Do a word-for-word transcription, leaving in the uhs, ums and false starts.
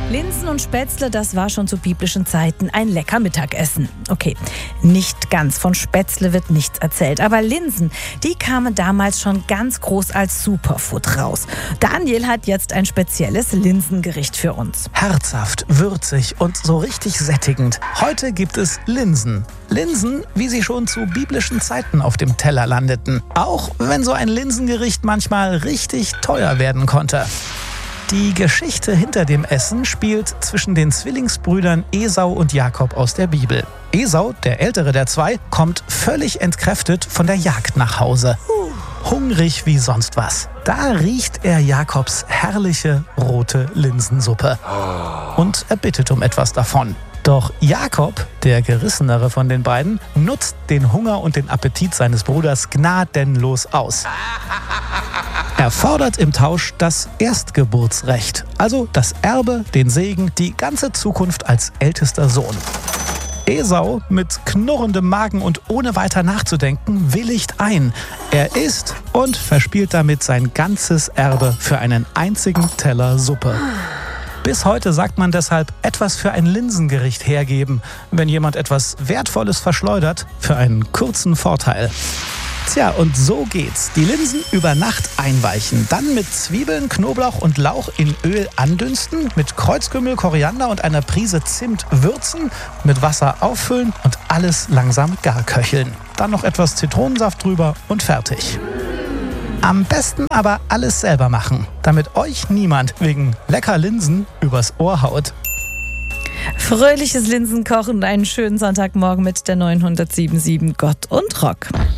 Linsen und Spätzle, das war schon zu biblischen Zeiten ein lecker Mittagessen. Okay, nicht ganz, von Spätzle wird nichts erzählt, aber Linsen, die kamen damals schon ganz groß als Superfood raus. Daniel hat jetzt ein spezielles Linsengericht für uns. Herzhaft, würzig und so richtig sättigend. Heute gibt es Linsen. Linsen, wie sie schon zu biblischen Zeiten auf dem Teller landeten. Auch wenn so ein Linsengericht manchmal richtig teuer werden konnte. Die Geschichte hinter dem Essen spielt zwischen den Zwillingsbrüdern Esau und Jakob aus der Bibel. Esau, der ältere der zwei, kommt völlig entkräftet von der Jagd nach Hause. Hungrig wie sonst was. Da riecht er Jakobs herrliche rote Linsensuppe. Und er bittet um etwas davon. Doch Jakob, der Gerissenere von den beiden, nutzt den Hunger und den Appetit seines Bruders gnadenlos aus. Er fordert im Tausch das Erstgeburtsrecht, also das Erbe, den Segen, die ganze Zukunft als ältester Sohn. Esau, mit knurrendem Magen und ohne weiter nachzudenken, willigt ein. Er isst und verspielt damit sein ganzes Erbe für einen einzigen Teller Suppe. Bis heute sagt man deshalb, etwas für ein Linsengericht hergeben, wenn jemand etwas Wertvolles verschleudert für einen kurzen Vorteil. Tja, und so geht's. Die Linsen über Nacht einweichen, dann mit Zwiebeln, Knoblauch und Lauch in Öl andünsten, mit Kreuzkümmel, Koriander und einer Prise Zimt würzen, mit Wasser auffüllen und alles langsam gar köcheln. Dann noch etwas Zitronensaft drüber und fertig. Am besten aber alles selber machen, damit euch niemand wegen lecker Linsen übers Ohr haut. Fröhliches Linsenkochen und einen schönen Sonntagmorgen mit der neunhundertsieben Komma sieben Gott und Rock.